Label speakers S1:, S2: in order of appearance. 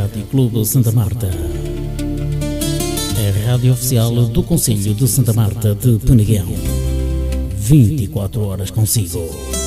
S1: Rádio Clube Santa Marta. A rádio oficial do Concelho de Santa Marta de Peneguão. 24 horas consigo.